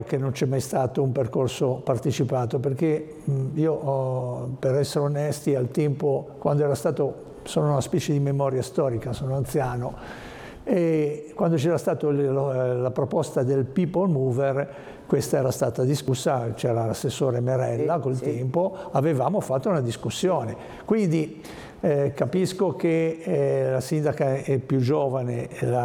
che non c'è mai stato un percorso partecipato, perché io, per essere onesti, al tempo, quando era stato, sono una specie di memoria storica, sono anziano, e quando c'era stata la proposta del People Mover, questa era stata discussa, c'era l'assessore Merella col tempo, avevamo fatto una discussione, quindi capisco che la sindaca è più giovane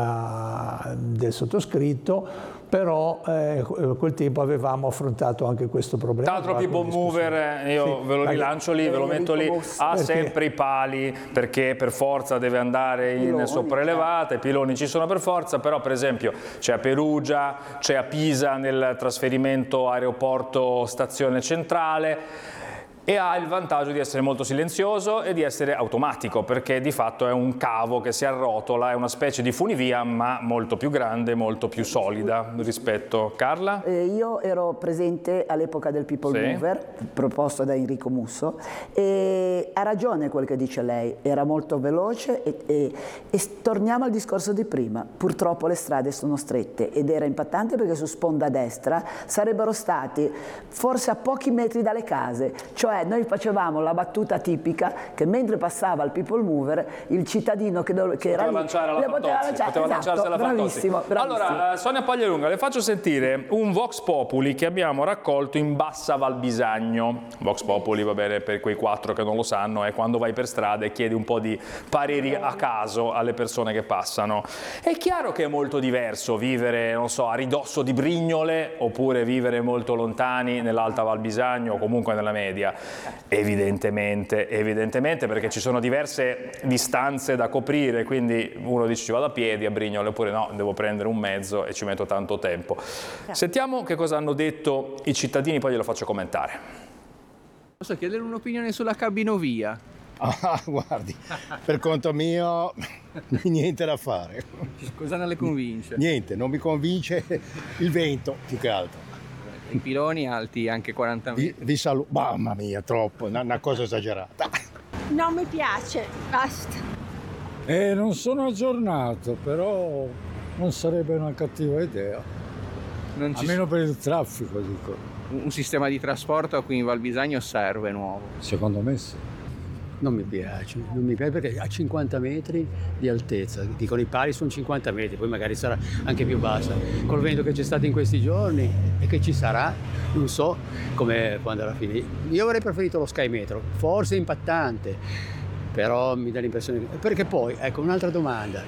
del sottoscritto, però quel tempo avevamo affrontato anche questo problema. Tra l'altro People Mover, io ve lo rilancio lì, ve lo metto lì, ha sempre i pali, perché per forza deve andare in sopraelevata, i piloni ci sono per forza, però per esempio c'è a Perugia, c'è a Pisa nel trasferimento aeroporto-stazione centrale, e ha il vantaggio di essere molto silenzioso e di essere automatico, perché di fatto è un cavo che si arrotola, è una specie di funivia ma molto più grande, molto più solida rispetto. Carla? Io ero presente all'epoca del People Mover, proposto da Enrico Musso, e ha ragione quel che dice lei, era molto veloce e torniamo al discorso di prima, purtroppo le strade sono strette ed era impattante perché su sponda destra sarebbero stati forse a pochi metri dalle case, cioè noi facevamo la battuta tipica che mentre passava il People Mover il cittadino che era lì poteva lanciarsi alla Fantozzi. Bravissimo. Allora, Sonia Paglialunga, le faccio sentire un Vox Populi che abbiamo raccolto in Bassa Val Bisagno. Vox Populi, va bene, per quei 4 che non lo sanno, è quando vai per strada e chiedi un po' di pareri a caso alle persone che passano. È chiaro che è molto diverso vivere, non so, a ridosso di Brignole oppure vivere molto lontani nell'Alta Val Bisagno o comunque nella media. Evidentemente, perché ci sono diverse distanze da coprire, quindi uno dice ci vado a piedi a Brignole, oppure no, devo prendere un mezzo e ci metto tanto tempo. Sentiamo che cosa hanno detto i cittadini, poi glielo faccio commentare. Posso chiedere un'opinione sulla cabinovia? Ah, guardi, per conto mio niente da fare. Cosa non le convince? Niente, non mi convince il vento, più che altro. I piloni alti anche 40 metri. Mamma mia, troppo, una cosa esagerata. Non mi piace, basta. Non sono aggiornato, però non sarebbe una cattiva idea. Almeno per il traffico, dico. Un sistema di trasporto qui in Val Bisagno serve nuovo? Secondo me sì. Non mi piace perché ha 50 metri di altezza, dicono i pali sono 50 metri, poi magari sarà anche più bassa. Col vento che c'è stato in questi giorni e che ci sarà, non so come quando andrà a finire. Io avrei preferito lo Sky Metro, forse impattante, però mi dà l'impressione che... Perché poi, ecco, un'altra domanda.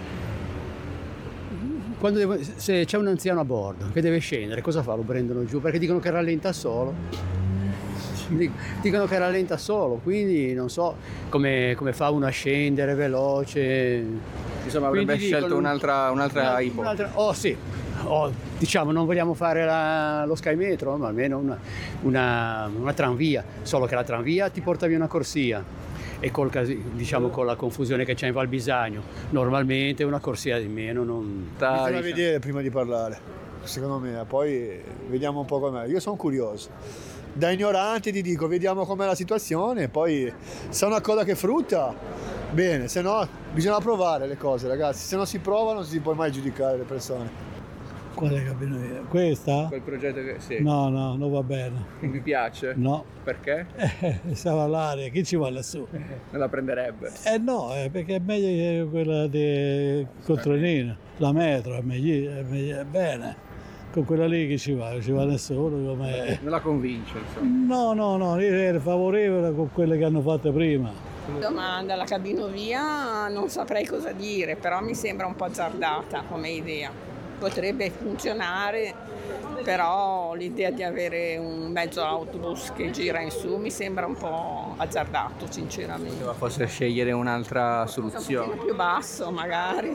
Se c'è un anziano a bordo che deve scendere, cosa fa? Lo prendono giù? Perché dicono che rallenta solo. Dicono che rallenta solo, quindi non so come fa uno a scendere veloce. Insomma, avrebbe scelto un'altra ipotesi. Diciamo non vogliamo fare lo Sky Metro, ma almeno una tranvia, solo che la tranvia ti porta via una corsia e con la confusione che c'è in Val Bisagno normalmente una corsia di meno non... Bisogna vedere prima di parlare, secondo me, poi vediamo un po' com'è. Io sono curioso. Da ignorante ti dico, vediamo com'è la situazione, poi se è una cosa che frutta, bene, se no bisogna provare le cose, ragazzi, se non si prova non si può mai giudicare le persone. Quale cabinovia? Questa? Quel progetto che... Sì. No, non va bene. Non mi piace? No. Perché? Stava all'aria, chi ci va lassù? Non la prenderebbe? No, perché è meglio che quella di Contronina, la metro, è bene. Con quella lì che ci va nessuno. Non la convince, insomma. No, io ero favorevole con quelle che hanno fatto prima. Domanda, la cabinovia non saprei cosa dire, però mi sembra un po' azzardata come idea. Potrebbe funzionare, però l'idea di avere un mezzo autobus che gira in su mi sembra un po' azzardato, sinceramente. Ma forse scegliere un'altra soluzione. Un po' più basso, magari.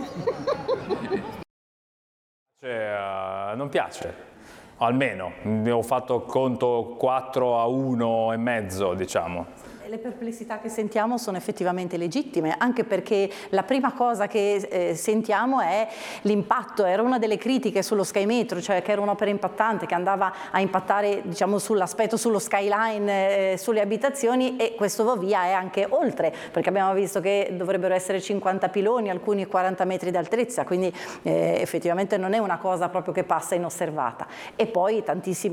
Non piace, almeno, ho fatto conto 4 a 1 e mezzo, diciamo. Le perplessità che sentiamo sono effettivamente legittime, anche perché la prima cosa che sentiamo è l'impatto. Era una delle critiche sullo Sky Metro, cioè che era un'opera impattante, che andava a impattare, diciamo, sull'aspetto, sullo skyline, sulle abitazioni, e questo va via è anche oltre, perché abbiamo visto che dovrebbero essere 50 piloni, alcuni 40 metri d'altezza, quindi effettivamente non è una cosa proprio che passa inosservata. E poi tantissimi